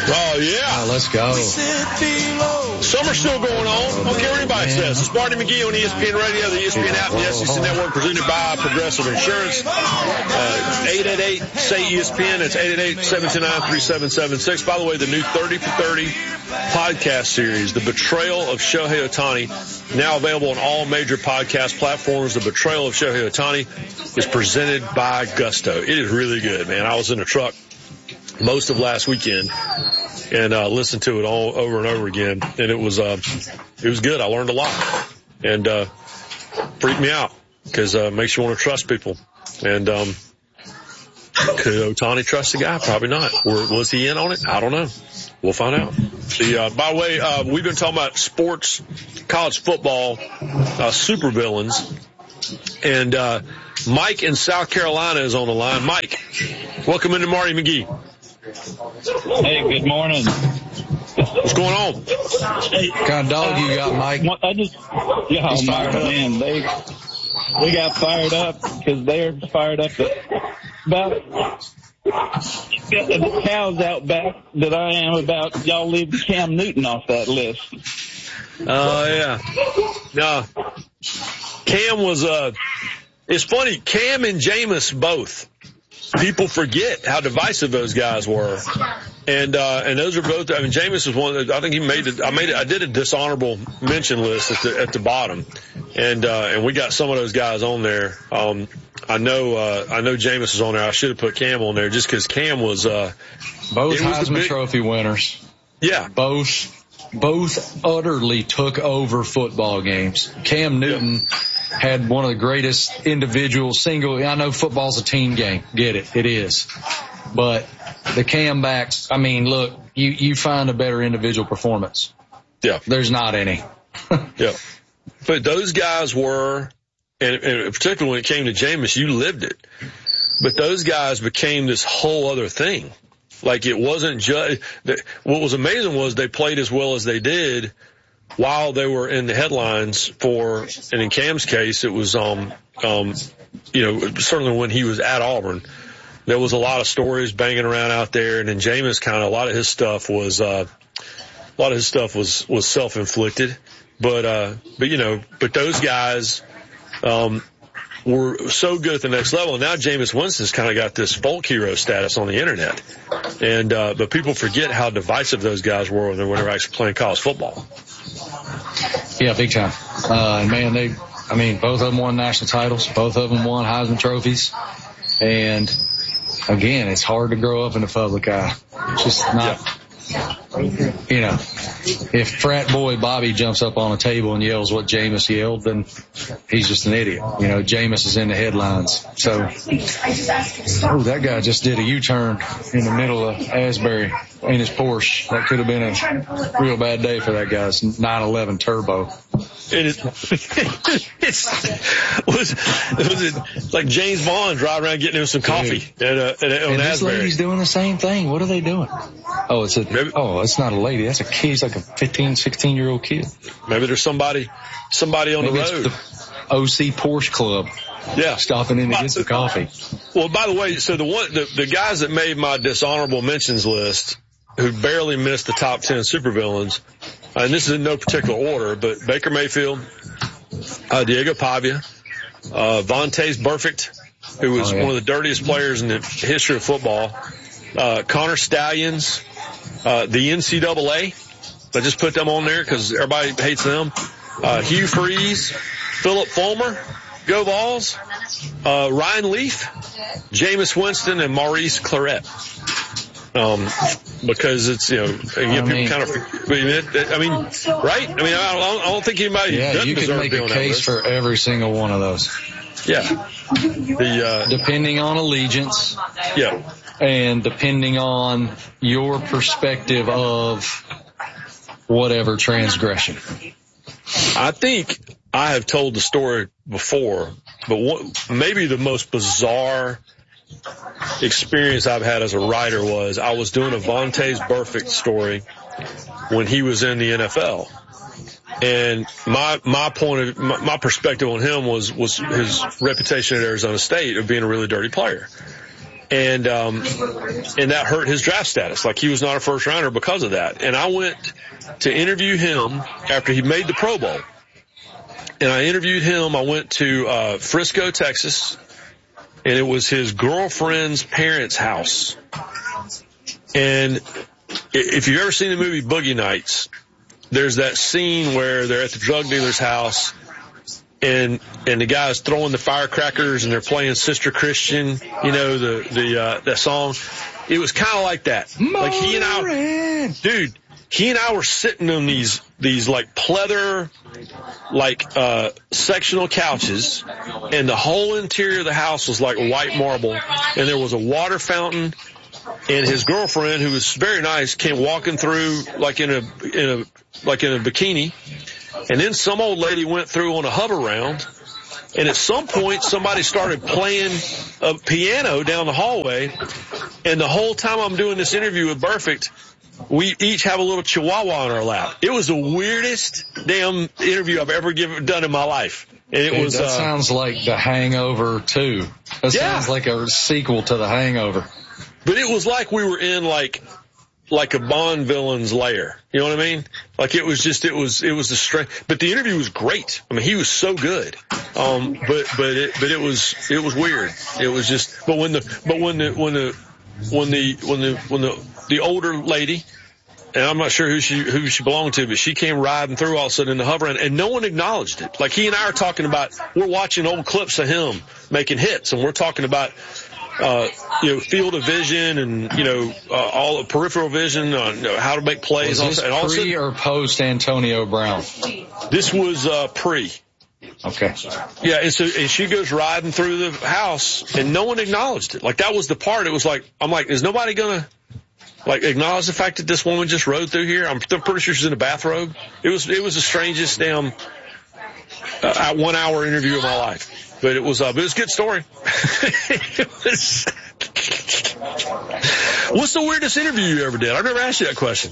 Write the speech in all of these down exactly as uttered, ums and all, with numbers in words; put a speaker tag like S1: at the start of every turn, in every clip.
S1: Oh, yeah.
S2: Oh, let's go.
S1: Summer's still going on. I don't care what anybody says. It's Marty McGee on E S P N Radio, the E S P N app, and the S E C Network, presented by Progressive Insurance. Uh, eight eight eight, S A Y, E S P N. It's eight eight eight, seven two nine, three seven seven six. By the way, the new thirty for thirty podcast series, The Betrayal of Shohei Ohtani, now available on all major podcast platforms. The Betrayal of Shohei Ohtani is presented by Gusto. It is really good, man. I was in a truck most of last weekend and uh listened to it all over and over again, and it was uh it was good. I learned a lot, and uh freaked me out because uh makes you want to trust people. And um could Ohtani trust the guy? Probably not. Or was he in on it? I don't know. We'll find out. The uh by the way, uh we've been talking about sports, college football, uh supervillains, and uh Mike in South Carolina is on the line. Mike, welcome into Marty McGee.
S3: Hey, good morning.
S1: What's going on?
S2: What kind of dog you got, Mike?
S3: I just, yeah,
S2: He's fired up.
S3: man, they they got fired up because they're fired up about the cows out back that I am about y'all leave Cam Newton off that list.
S1: Oh, uh, yeah. No. Cam was, uh, it's funny, Cam and Jameis both. People forget how divisive those guys were. And, uh, and those are both, I mean, Jameis is one that I think he made it, I made it, I did a dishonorable mention list at the, at the bottom. And, uh, and we got some of those guys on there. Um, I know, uh, I know Jameis is on there. I should have put Cam on there just because Cam was, uh,
S2: both
S1: was
S2: Heisman
S1: big,
S2: Trophy winners.
S1: Yeah.
S2: Both, both utterly took over football games. Cam Newton yeah. had one of the greatest individual single, I know football's a team game. Get it. It is. But the Cam backs, I mean, look, you, you find a better individual performance.
S1: Yeah.
S2: There's not any.
S1: Yeah. But those guys were, and, and particularly when it came to Jameis, you lived it. But those guys became this whole other thing. Like it wasn't just, what was amazing was they played as well as they did while they were in the headlines for, and in Cam's case, it was, um, um, you know, certainly when he was at Auburn, there was a lot of stories banging around out there. And then Jameis kind of, a lot of his stuff was, uh, a lot of his stuff was, was self-inflicted. But, uh, but, you know, but those guys, um, were so good at the next level. And now Jameis Winston's kind of got this folk hero status on the internet. And, uh, but people forget how divisive those guys were when they were actually playing college football.
S2: Yeah, big time. Uh, man, they, I mean, both of them won national titles. Both of them won Heisman trophies. And again, it's hard to grow up in the public eye. It's just not, yeah. You know, if frat boy Bobby jumps up on a table and yells what Jameis yelled, then he's just an idiot. You know, Jameis is in the headlines. So, oh, that guy just did a U-turn in the middle of Asbury in his Porsche. That could have been a real bad day for that guy's nine eleven Turbo.
S1: It is, it's, was, was it like James Bond driving around getting him some coffee at, uh, at, at, on
S2: and this
S1: Asbury.
S2: lady's doing the same thing. What are they doing? Oh, it's a,
S1: maybe,
S2: oh, it's not a lady. That's a kid. He's like a fifteen, sixteen year old kid.
S1: Maybe there's somebody, somebody on
S2: maybe
S1: the road.
S2: It's the O C Porsche Club.
S1: Yeah.
S2: Stopping in to get some coffee.
S1: Well, by the way, so the one, the, the guys that made my dishonorable mentions list who barely missed the top ten supervillains, and this is in no particular order, but Baker Mayfield, uh, Diego Pavia, uh, Vontaze Burfict, who was oh, yeah. one of the dirtiest players in the history of football, uh, Connor Stallions, uh, the N C double A. I just put them on there because everybody hates them. Uh, Hugh Freeze, Philip Fulmer, Go Vols, uh, Ryan Leaf, Jameis Winston, and Maurice Claret. Um, because it's, you know, you
S2: I
S1: know,
S2: mean,
S1: people kind of, I mean, right? I mean, I don't, I don't think anybody
S2: yeah,
S1: doesn't
S2: you
S1: deserve
S2: can
S1: to be
S2: make
S1: on
S2: a case for every single one of those.
S1: Yeah. The, uh,
S2: depending on allegiance.
S1: Yeah.
S2: And depending on your perspective of whatever transgression.
S1: I think I have told the story before, but what, maybe the most bizarre experience I've had as a writer was I was doing a Vontaze Burfict story when he was in the N F L. And my, my point of, my, my perspective on him was, was his reputation at Arizona State of being a really dirty player. And, um, and that hurt his draft status. Like he was not a first rounder because of that. And I went to interview him after he made the Pro Bowl. And I interviewed him. I went to, uh, Frisco, Texas, and it was his girlfriend's parents' house. And if you've ever seen the movie Boogie Nights, there's that scene where they're at the drug dealer's house and, and the guy's throwing the firecrackers and they're playing Sister Christian, you know, the, the, uh, that song. It was kind of like that. Like he and I, dude, he and I were sitting on these, these like pleather, like, uh, sectional couches, and the whole interior of the house was like white marble, and there was a water fountain, and his girlfriend, who was very nice, came walking through like in a, in a, like in a bikini, and then some old lady went through on a hover round, and at some point somebody started playing a piano down the hallway, and the whole time I'm doing this interview with Burfict, we each have a little chihuahua on our lap. It was the weirdest damn interview I've ever given, done in my life. And it
S2: Dude,
S1: was,
S2: that
S1: uh,
S2: sounds like The Hangover two. That
S1: yeah.
S2: sounds like a sequel to The Hangover.
S1: But it was like we were in like, like a Bond villain's lair. You know what I mean? Like it was just, it was, it was the strength, but the interview was great. I mean, he was so good. Um, but, but it, but it was, it was weird. It was just, but when the, but when the, when the, when the, when the, when the, the older lady, and I'm not sure who she, who she belonged to, but she came riding through all of a sudden in the hover, and, and no one acknowledged it. Like he and I are talking about, we're watching old clips of him making hits, and we're talking about, uh, you know, field of vision and, you know, uh, all the peripheral vision on, you know, how to make plays.
S2: Was this
S1: and all
S2: pre or post Antonio Brown?
S1: This was, uh, pre.
S2: Okay.
S1: Yeah, and so, and she goes riding through the house, and no one acknowledged it. Like that was the part. It was like, I'm like, is nobody gonna, like, acknowledge the fact that this woman just rode through here? I'm pretty sure she's in a bathrobe. It was, it was the strangest damn, uh, one hour interview of my life. But it was, uh, but it was a good story. It was, what's the weirdest interview you ever did? I never asked you that question.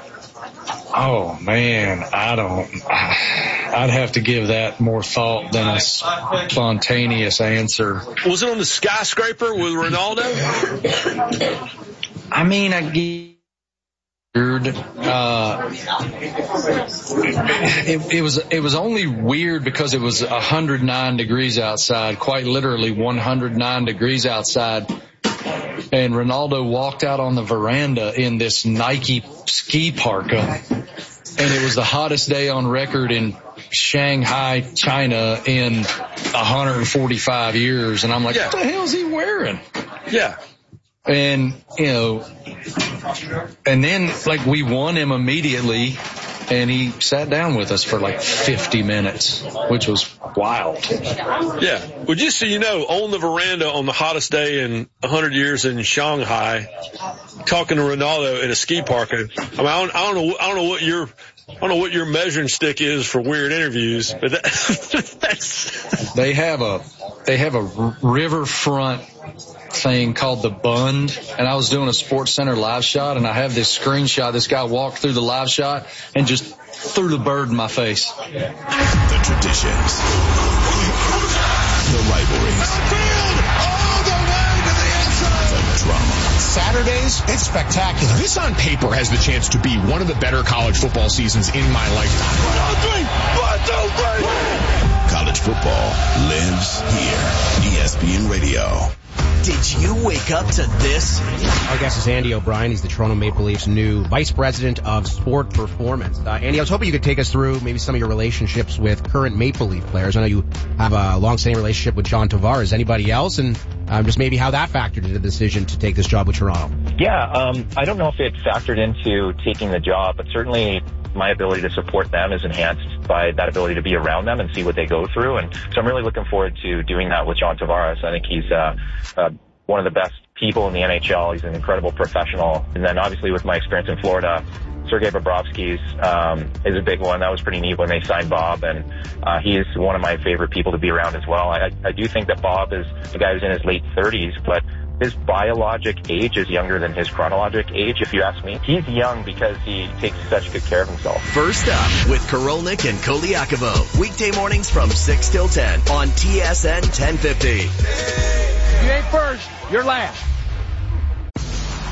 S2: Oh man, I don't, I'd have to give that more thought than a spontaneous answer.
S1: Was it on the skyscraper with Ronaldo?
S2: I mean, I get weird. Uh, it, it was, it was only weird because it was one hundred nine degrees outside, quite literally one hundred nine degrees outside. And Ronaldo walked out on the veranda in this Nike ski parka. And it was the hottest day on record in Shanghai, China in one hundred forty-five years. And I'm like, yeah. What the hell is he wearing?
S1: Yeah.
S2: And, you know, and then like we won him immediately, and he sat down with us for like fifty minutes, which was wild.
S1: Yeah. Well, just so you know, on the veranda on the hottest day in one hundred years in Shanghai, talking to Ronaldo in a ski parka. I mean, I don't, I don't know, I don't know what your, I don't know what your measuring stick is for weird interviews, but that, that's.
S2: They have a, they have a riverfront thing called the Bund, and I was doing a Sports Center live shot, and I have this screenshot. This guy walked through the live shot and just threw the bird in my face.
S4: The traditions, the rivalries, all the way to the end zone, the drama.
S5: Saturdays, it's spectacular.
S6: This on paper has the chance to be one of the better college football seasons in my lifetime.
S4: One, two, three. One, two, three. College football lives here. E S P N Radio.
S7: Did you wake up to this?
S8: Our guest is Andy O'Brien. He's the Toronto Maple Leafs' new Vice President of Sport Performance. Uh, Andy, I was hoping you could take us through maybe some of your relationships with current Maple Leaf players. I know you have a long-standing relationship with John Tavares. Anybody else? And um, just maybe how that factored into the decision to take this job with Toronto.
S9: Yeah, um, I don't know if it factored into taking the job, but certainly my ability to support them is enhanced by that ability to be around them and see what they go through. And so I'm really looking forward to doing that with John Tavares. I think he's uh, uh, one of the best people in the N H L. He's an incredible professional. And then obviously with my experience in Florida, Sergei Bobrovsky's um, is a big one. That was pretty neat when they signed Bob, and uh, he is one of my favorite people to be around as well. I, I do think that Bob is a guy who's in his late thirties, but his biologic age is younger than his chronologic age, if you ask me. He's young because he takes such good care of himself.
S7: First up with Korolnik and Koliakovo. Weekday mornings from six till ten on T S N ten fifty.
S5: You ain't first, you're last.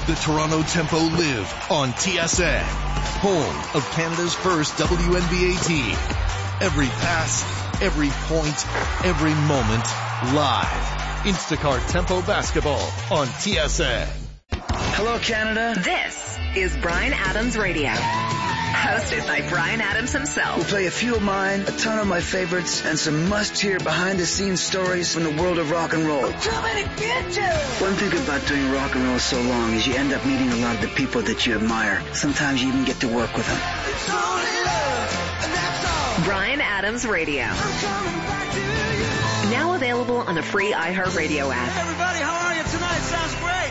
S10: the Toronto Tempo live on T S N, home of Canada's first W N B A team. Every pass, every point, every moment, live. Instacart Tempo Basketball on T S N.
S11: Hello, Canada.
S12: This is Bryan Adams Radio. Hosted by Bryan Adams himself.
S11: We'll play a few of mine, a ton of my favorites, and some must-hear behind-the-scenes stories from the world of rock and roll.
S12: Too many bitches!
S11: One thing about doing rock and roll so long is you end up meeting a lot of the people that you admire. Sometimes you even get to work with them.
S12: It's only love, and that's all. Bryan Adams Radio. I'm coming back to you. Now available on the free iHeartRadio app.
S13: Hey everybody, how are you tonight? Sounds great.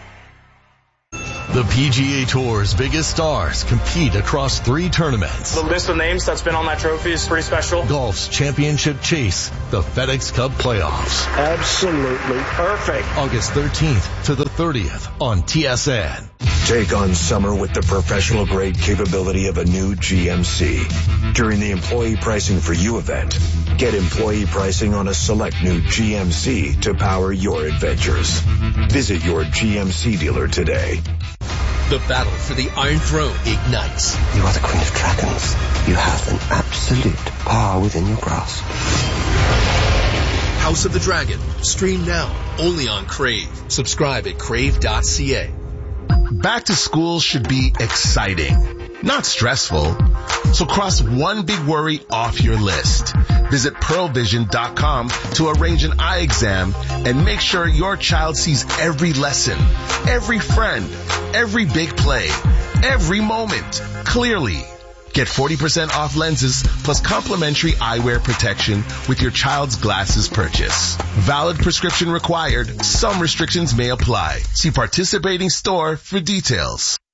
S10: The P G A Tour's biggest stars compete across three tournaments.
S14: The list of names that's been on that trophy is pretty special.
S10: Golf's championship chase, the FedEx Cup playoffs.
S14: Absolutely perfect.
S10: August thirteenth to the thirtieth on T S N.
S15: Take on summer with the professional grade capability of a new G M C. During the employee pricing for you event, get employee pricing on a select new G M C to power your adventures. Visit your G M C dealer today.
S10: The battle for the Iron Throne ignites.
S16: You are the Queen of Dragons. You have an absolute power within your grasp.
S10: House of the Dragon. Stream now. Only on Crave. Subscribe at crave dot c a. Back to school should be exciting, not stressful. So cross one big worry off your list. Visit pearl vision dot com to arrange an eye exam and make sure your child sees every lesson, every friend, every big play, every moment clearly. Get forty percent off lenses plus complimentary eyewear protection with your child's glasses purchase. Valid prescription required. Some restrictions may apply. See participating store for details.